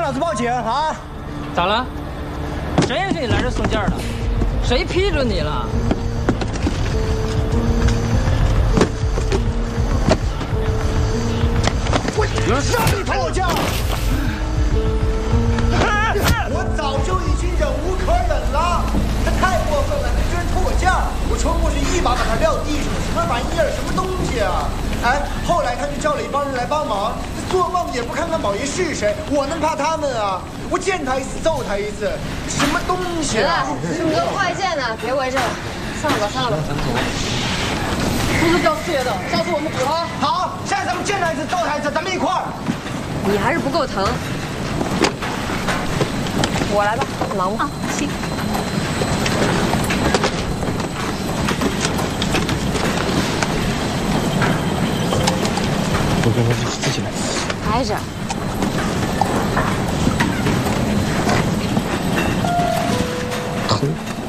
老子报警啊！ 咋了？谁允许你来这送件的？谁批准你了？ 我让你脱价！我早就已经忍无可忍了，他太过分了，他居然脱我价！我冲过去一把把他撂地上，什么玩意儿，什么东西啊！哎，后来他就叫了一帮人来帮忙，做梦也不看看宝爷是谁，我能怕他们啊？我见他一次揍他一次，什么东西啊！ 你们都快见呢，别围着了，散了吧，散了吧。 咱走。 不是叫四爷的，下次我们补他。 好，下次咱们见他一次揍他一次，咱们一块儿。 你还是不够疼。我来吧，忙吧。 行。 我自己来。 挨着。 疼。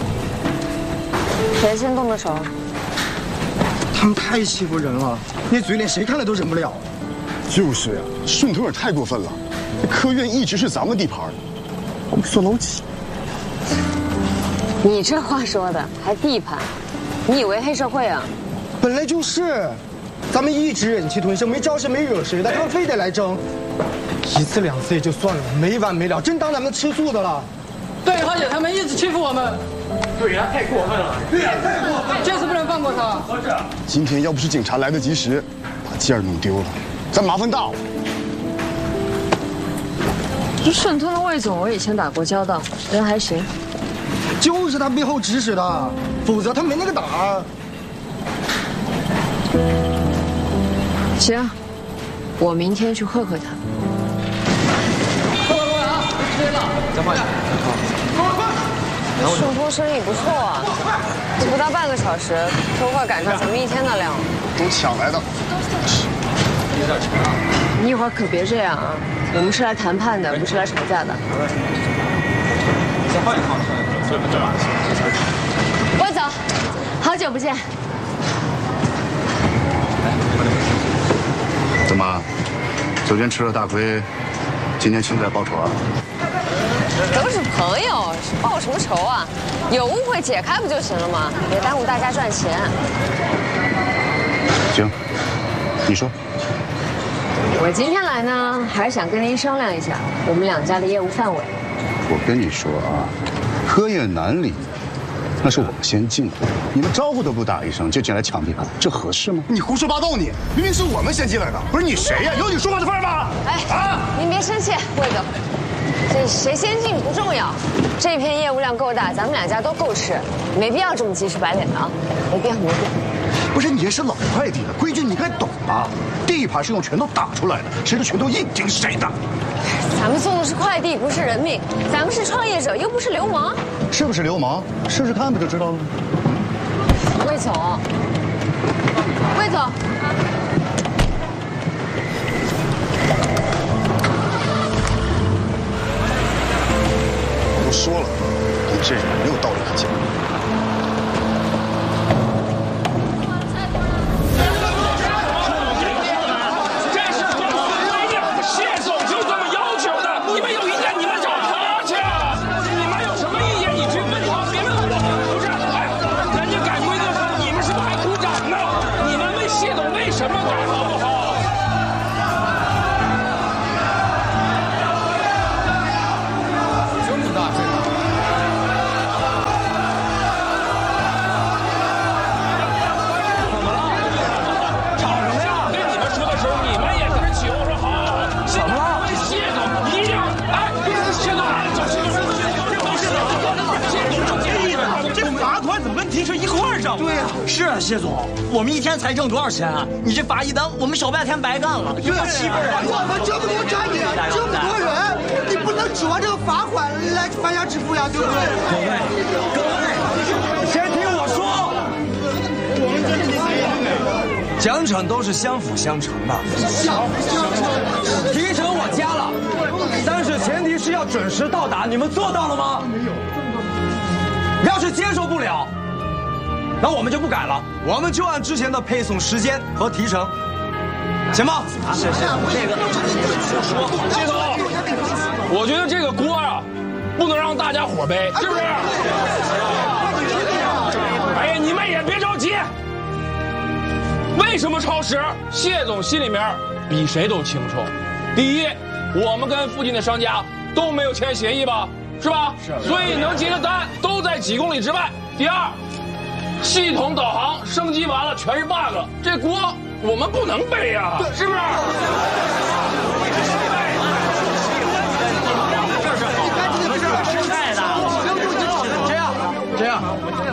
谁先动的手？ 他们太欺负人了，那嘴脸谁看了都忍不了。 就是呀，顺头也太过分了。科院一直是咱们地盘，我们算老几？ 你这话说的还地盘？你以为黑社会啊？ 本来就是，咱们一直忍气吞声，没招谁没惹谁的，他们非得来争，一次两次也就算了，没完没了，真当咱们吃素的了。 对，花姐他们一直欺负我们。 对呀，太过分了。 对呀，太过分了，这次不能放过他。 今天要不是警察来得及时，把件儿弄丢了，咱麻烦大了。 这顺吞的魏总，我以前打过交道，人还行。 就是他背后指使的，否则他没那个胆儿。 行，我明天去会会他。 快啊！别了， 再换一个。 顺丰生意不错啊，这不到半个小时，都快赶上咱们一天的量了。 都抢来的。 有点长啊。 你一会儿可别这样啊，我们是来谈判的，不是来吵架的。 再换一套。 魏总，好久不见。 怎么，昨天吃了大亏，今天亲自来报仇啊？ 都是朋友，报什么仇啊？有误会解开不就行了吗？别耽误大家赚钱。 行，你说。 我今天来呢，还是想跟您商量一下我们两家的业务范围。 我跟你说啊，科院南里，那是我们先进的，你们招呼都不打一声就进来抢地盘，这合适吗？你胡说八道！你明明是我们先进来的，不是你谁呀？有你说话的份儿吗？ 哎，您别生气，魏总，这谁先进不重要，这片业务量够大，咱们两家都够吃，没必要这么急赤白脸的啊，没必要，没必要。 不是你也是老快递了，规矩你该懂啊！地盘是用拳头打出来的，谁的拳头硬顶谁的。 咱们送的是快递，不是人命。咱们是创业者，又不是流氓。 是不是流氓？试试看不就知道了？ 魏总，魏总， 我都说了，你这人没有道理可讲。 对呀， 是啊，谢总，我们一天才挣多少钱啊？你这罚一单，我们小半天白干了。 对，我们这么多专业，这么多人，你不能指望这个罚款来发家致富呀，对不对？ 各位，先听我说，奖惩都是相辅相成的。相辅相成。提成我加了，但是前提是要准时到达，你们做到了吗？没有。要是接受不了。那我们就不改了，我们就按之前的配送时间和提成，行吗？是，这个，谢总， 我觉得这个锅啊，不能让大家伙背，是不是？哎呀，你们也别着急。为什么超时？谢总心里面比谁都清楚。第一，我们跟附近的商家都没有签协议吧，是吧？是。所以能接的单都在几公里之外。第二，系统导航升级完了全是 bug， 这锅我们不能背呀，是不是？ 这样，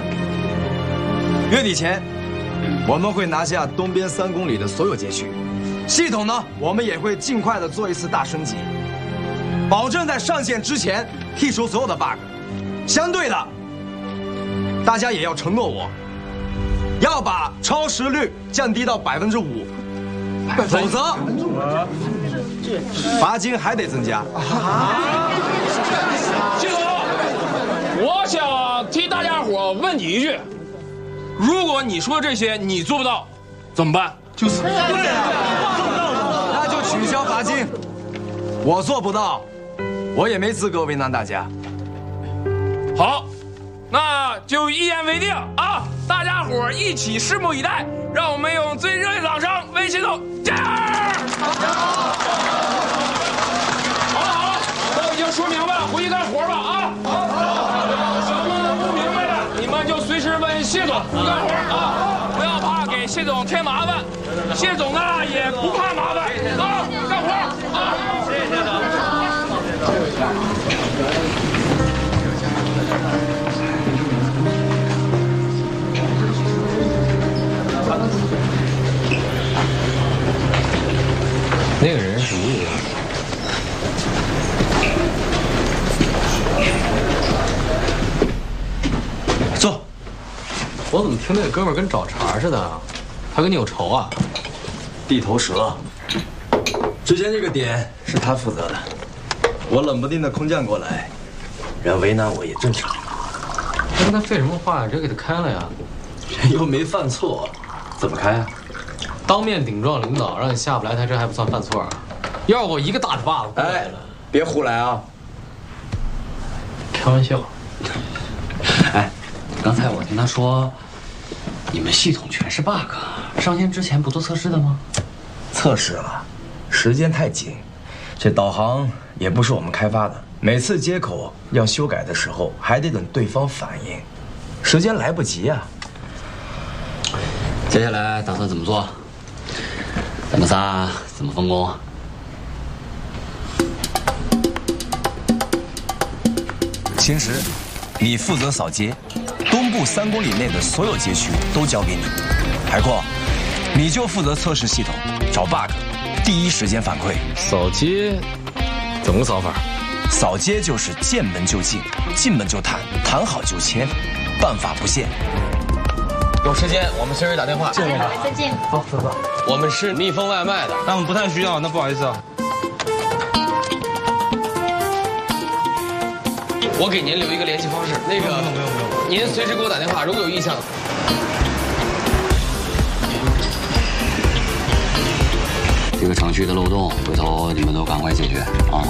月底前，我们会拿下东边3公里的所有街区。系统呢，我们也会尽快的做一次大升级，保证在上线之前剔除所有的 bug。相对的，大家也要承诺我，要把超时率降低到5%，否则罚金还得增加。 谢总，我想替大家伙问你一句：如果你说这些你做不到，怎么办？就是对呀， 那就取消罚金。我做不到，我也没资格为难大家。 好，那就一言为定啊！大家伙一起拭目以待，让我们用最热烈的掌声为谢总加油！好了好了，都已经说明白了，回去干活吧啊！什么不明白的，你们就随时问谢总干活啊！不要怕给谢总添麻烦，谢总呢也不怕麻烦啊！干活啊！谢谢谢总。 那个人是吴勇。 坐。 我怎么听那个哥们儿跟找茬似的？他跟你有仇啊？ 地头蛇。之前这个点是他负责的，我冷不丁的空降过来，人为难我也正常。 那跟他废什么话呀？直接给他开了呀！ 人又没犯错，怎么开啊？ 当面顶撞领导，让你下不来台，这还不算犯错啊？要是我一个大嘴巴子过来了， 别胡来啊！ 开玩笑。 哎，刚才我听他说，你们系统全是 bug， 上线之前不做测试的吗？ 测试了，时间太紧，这导航也不是我们开发的，每次接口要修改的时候，还得等对方反应，时间来不及啊。 接下来打算怎么做？咱们仨怎么分工？ 秦时，你负责扫街，东部3公里内的所有街区都交给你。海阔，你就负责测试系统，找 bug， 第一时间反馈。 扫街怎么个扫法？ 扫街就是见门就进，进门就谈，谈好就签，办法不限。 有时间我们随时打电话。 再见。 好，走走。我们是蜜蜂外卖的， 但我们不太需要，那不好意思啊。 我给您留一个联系方式，那个不用，您随时给我打电话，如果有意向。 这个程序的漏洞，回头你们都赶快解决啊！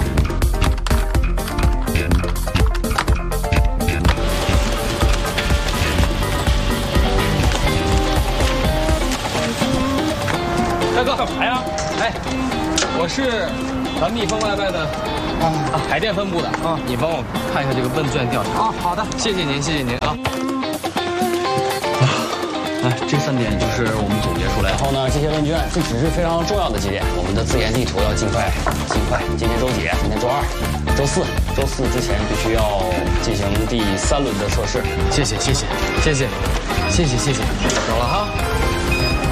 大哥，干嘛呀？哎，我是咱蜜蜂外卖的海淀分部的啊，你帮我看一下这个问卷调查啊。好的，谢谢您，谢谢您啊。 哎，这3点就是我们总结出来。然后呢，这些问卷这只是非常重要的几点，我们的自研地图要尽快。今天周几？今天周2、周4，周4之前必须要进行第3轮的测试。 谢谢，走了哈。